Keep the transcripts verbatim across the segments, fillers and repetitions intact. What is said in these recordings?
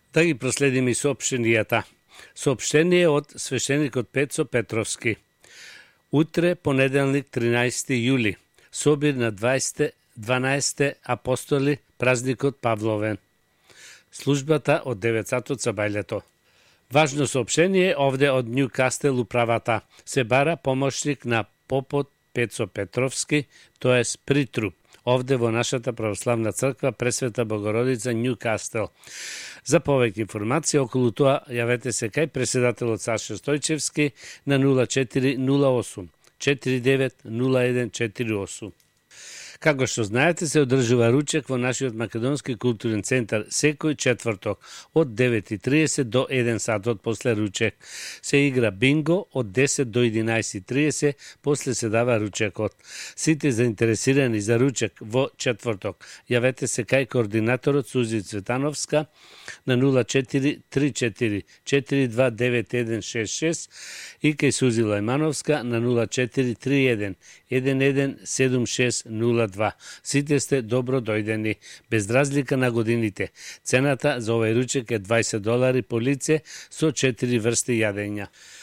Да ги проследиме и соопштенијата. Соопштение од свештеникот Пецо Петровски. Утре, понеделник, тринаесети јули, собир на дваесетте дванаесетте апостоли, празникот Павловен. Службата од девет сатот со бајлето. Важно соопштение овде од Нјукастел управата. Се бара помошник на попот Пецо Петровски, тоест притруп, овде во нашата православна црква Пресвета Богородица Нјукастел. За повеќе информации околу тоа јавете се кај председателот Саша Стојчевски на нула четири нула осум четири девет нула еден четири осум. Како што знаете, се одржува ручек во нашиот македонски културен центар секој четврток од девет и триесет до еден сатот после ручек. Се игра бинго од десет до единаесет и триесет, после се дава ручекот. Сите заинтересирани за ручек во четврток, јавете се кај координаторот Сузи Цветановска на нула четири три четири четири два девет еден шест шест и кај Сузи Лајмановска на нула четири три еден еден еден седум шест нула два. Сите сте добро дојдени, без разлика на годините. Цената за овој ручек е дваесет долари по лице со четири врсти јадења.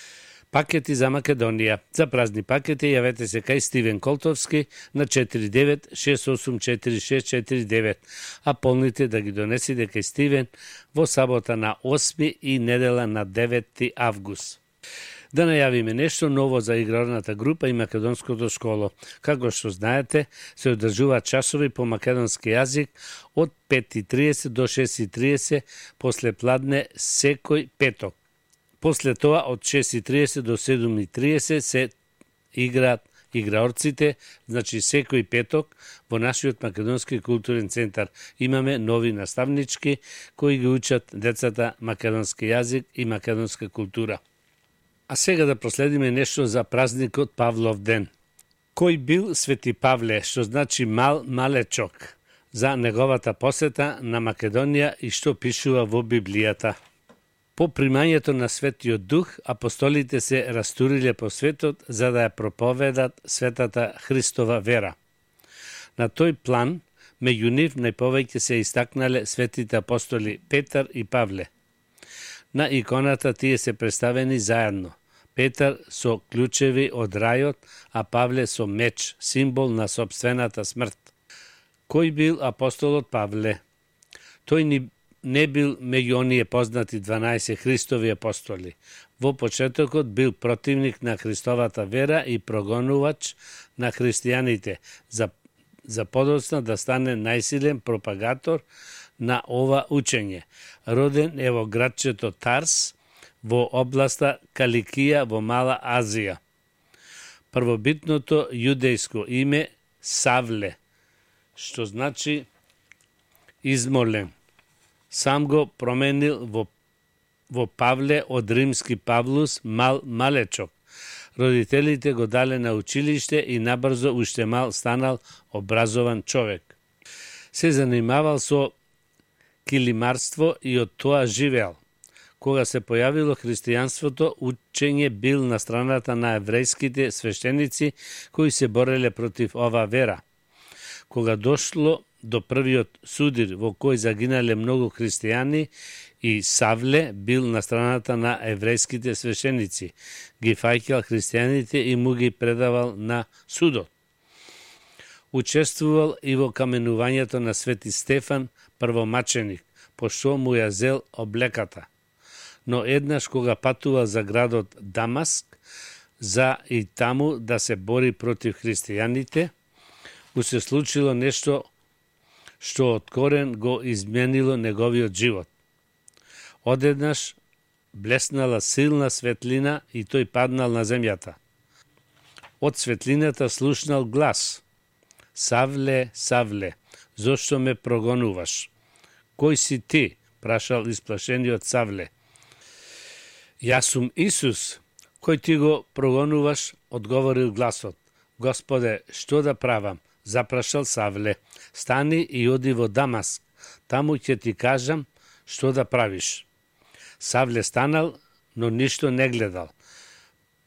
Пакети за Македонија. За празни пакети јавете се кај Стивен Колтовски на четири девет шест осум четири шест четири девет, а полните да ги донесите кај Стивен во сабота на осми и недела на деветти август. Да најавиме нешто ново за играрната група и македонското школо. Како што знаете, се одржуваат часови по македонски јазик од пет и триесет до шест и триесет после пладне секој петок. После тоа од шест и триесет до седум и триесет се играат играорците, значи секој петок во нашиот македонски културен центар имаме нови наставнички кои ги учат децата македонски јазик и македонска култура. А сега да проследиме нешто за празникот Павлов ден. Кој бил Свети Павле, што значи мал малечок, за неговата посета на Македонија и што пишува во Библијата. По примањето на Светиот Дух, апостолите се растуриле по светот за да ја проповедат светата Христова вера. На тој план, меѓу нив најповеќе се истакнале светите апостоли Петар и Павле. На иконата тие се представени заедно. Петар со клучеви од рајот, а Павле со меч, символ на собствената смрт. Кој бил апостолот Павле? Тој ни не бил меѓу оние познати дванаесет Христови апостоли. Во почетокот бил противник на Христовата вера и прогонувач на христијаните, за, за подоцна да стане најсилен пропагатор на ова учење. Роден е во градчето Тарс, во областа Каликија во Мала Азија. Првобитното јудејско име Савле, што значи измолен. Сам го променил во, во Павле од римски Павлус, мал малечок. Родителите го дале на училиште и набрзо уште мал станал образован човек. Се занимавал со килимарство и од тоа живеел. Кога се појавило христијанството, учење бил на страната на еврејските свештеници кои се бореле против ова вера. Кога дошло до првиот судир во кој загинале многу христијани, и Савле бил на страната на еврејските свештеници, ги фаќал христијаните и му ги предавал на судот. Учествувал и во каменувањето на Свети Стефан, првомаченик, пошто му ја зел облеката. Но еднаш кога патува за градот Дамаск, за и таму да се бори против христијаните, му се случило нешто што од корен го изменило неговиот живот. Одеднаш блеснала силна светлина и тој паднал на земјата. Од светлината слушнал глас: Савле, Савле, зошто ме прогонуваш? Кој си ти? Прашал исплашениот Савле. Јас сум Исус, кој ти го прогонуваш, одговорил гласот. Господе, што да правам? Запрашал Савле. Стани и оди во Дамаск, таму ќе ти кажам што да правиш. Савле станал, но ништо не гледал.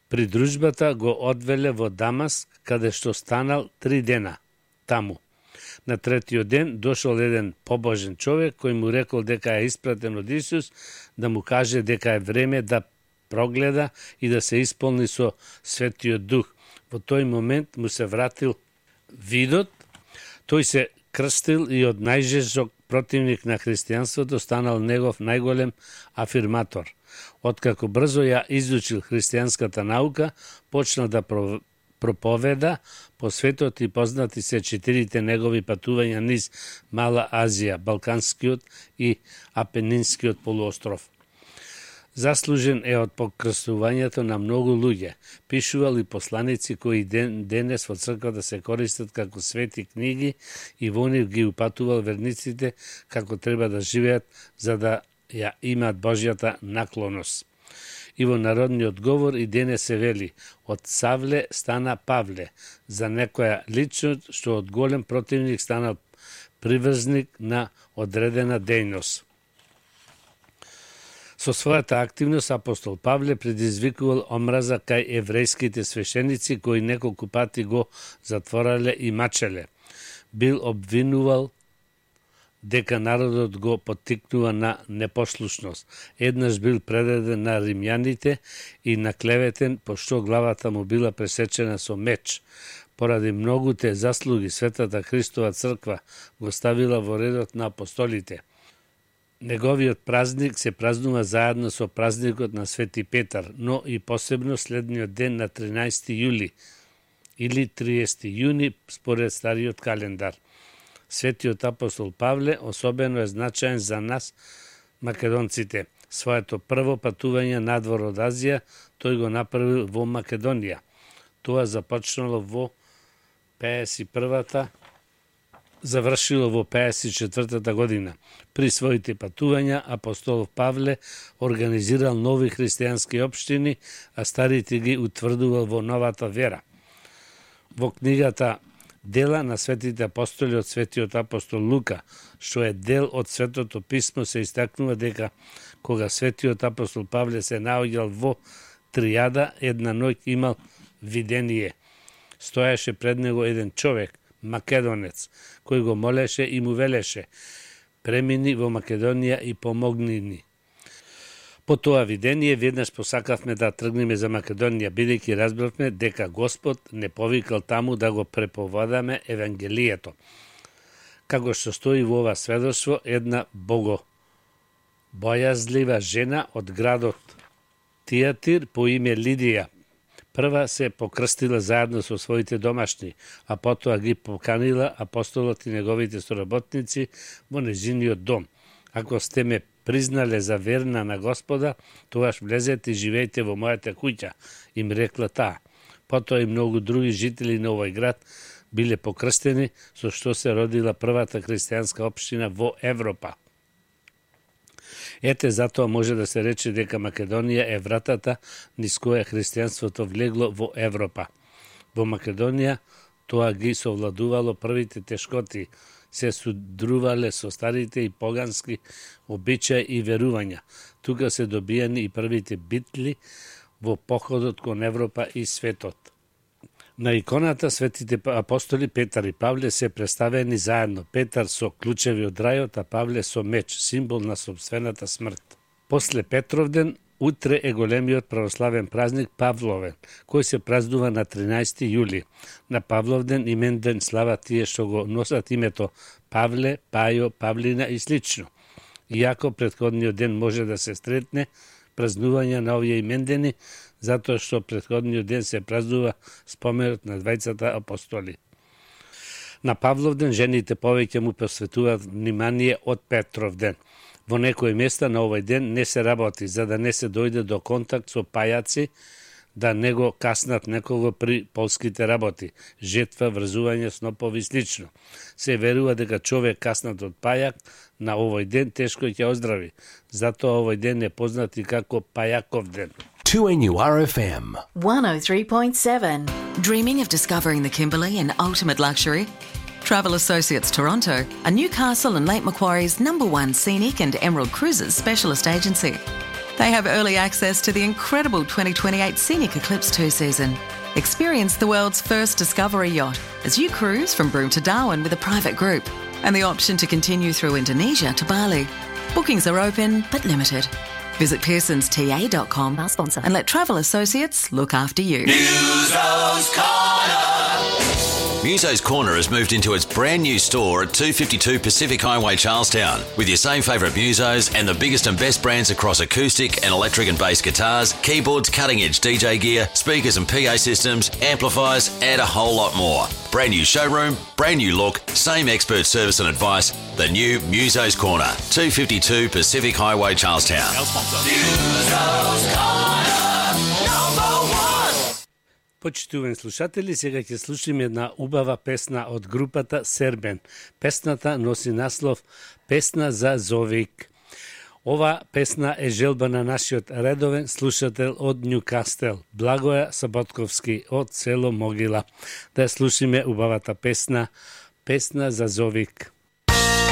Придружбата го одвеле во Дамаск, каде што станал три дена таму. На третиот ден дошол еден побожен човек кој му рекол дека е испратен од Исус да му каже дека е време да прогледа и да се исполни со Светиот Дух. Во тој момент му се вратил видот, тој се крстил и од најжесок противник на христијанството станал негов најголем афирматор. Откако брзо ја изучил христијанската наука, почна да проповеда по светот и познати се четирите негови патувања низ Мала Азија, Балканскиот и Апенинскиот полуостров. Заслужен е од покрстувањето на многу луѓе. Пишувал и посланици кои ден, денес во црквата се користат како свети книги и во нив ги упатувал верниците како треба да живеат за да ја имаат Божјата наклоност. И во народниот говор и денес се вели: од Савле стана Павле, за некоја личност што од голем противник станал приврзник на одредена дејност. Со својата активност апостол Павле предизвикувал омраза кај еврејските свешеници кои неколку пати го затворале и мачеле. Бил обвинувал дека народот го поттикнува на непослушност. Еднаш бил предаден на римјаните и наклеветен, пошто главата му била пресечена со меч. Поради многуте заслуги Светата Христова црква го ставила во редот на апостолите. Неговиот празник се празнува заедно со празникот на Свети Петар, но и посебно следниот ден на тринаесети јули или триесети јуни според стариот календар. Светиот апостол Павле особено е значаен за нас, македонците. Своето прво патување надвор од Азија тој го направил во Македонија. Тоа започнало во пеесет и првата, завршило во пеесет и четвртата година. При своите патувања апостолов Павле организирал нови христијански општини, а старите ги утврдувал во новата вера. Во книгата Дела на светите апостоли од светиот апостол Лука, што е дел од Светото писмо, се истакнува дека кога светиот апостол Павле се наоѓал во Тријада, една ноќ имал видение. Стоеше пред него еден човек, македонец, кој го молеше и му велеше: премини во Македонија и помогни ни. По тоа видение веднаш посакавме да тргнеме за Македонија, бидејќи разбравме дека Господ не повикал таму да го преповадаме Евангелието. Како што стои во ова сведоштво, една бого бојазлива жена од градот Тиатир по име Лидија прва се покрстила заедно со своите домашни, а потоа ги поканила апостолот и неговите соработници во незиниот дом. Ако сте ме признале за верна на Господа, тогаш влезете и живеете во мојата куќа, им рекла таа. Потоа и многу други жители на овој град биле покрстени, со што се родила првата христијанска општина во Европа. Ете, затоа може да се рече дека Македонија е вратата низ која христијанството влегло во Европа. Во Македонија тоа ги совладувало првите тешкоти, се судрувале со старите и погански обичаи и верувања. Тука се добијани и првите битли во походот кон Европа и светот. На иконата светите апостоли Петар и Павле се представени заедно. Петар со клучеви од рајот, а Павле со меч, символ на собствената смрт. После Петровден, утре е големиот православен празник Павловен, кој се празнува на тринаесети јули. На Павловден имен ден слава тие што го носат името Павле, Пајо, Павлина и слично. Иако претходниот ден може да се стретне празнување на овие имендени, затоа што претходниот ден се празнува споменот на двајцата апостоли. На Павловден жените повеќе му посветуваат внимание од Петровден. Во некои места на овој ден не се работи, за да не се дојде до контакт со пајаци, да не го каснат некого при полските работи, жетва, врзување, снопови и слично. Се верува дека човек каснат од пајак на овој ден тешко ќе оздрави. Затоа овој ден е познат и како Пајаков ден. two N U R F M one oh three point seven. Dreaming of discovering the Kimberley in ultimate luxury? Travel Associates Toronto are Newcastle and Lake Macquarie's number one scenic and Emerald Cruises specialist agency. They have early access to the incredible twenty twenty-eight Scenic Eclipse two season. Experience the world's first Discovery yacht as you cruise from Broome to Darwin with a private group and the option to continue through Indonesia to Bali. Bookings are open but limited. Visit pearsons t a dot com Our sponsor. and let Travel Associates look after you. Muso's Corner. Muso's Corner has moved into its brand new store at two fifty-two Pacific Highway, Charlestown, with your same favourite Musos and the biggest and best brands across acoustic and electric and bass guitars, keyboards, cutting-edge D J gear, speakers and P A systems, amplifiers, and a whole lot more. Brand new showroom, brand new look, same expert service and advice. The new Muso's Corner, two fifty-two Pacific Highway, Charlestown. Muso's Corner. Number one. Почитувани слушатели, сега ќе слушаме една убава песна од групата Сербен. Песната носи наслов Песна за Зовик. Ова песна е желба на нашиот редовен слушател од Нјукастел, Благоја Саботковски од село Могила. Да ја слушаме убавата песна Песна за Зовик.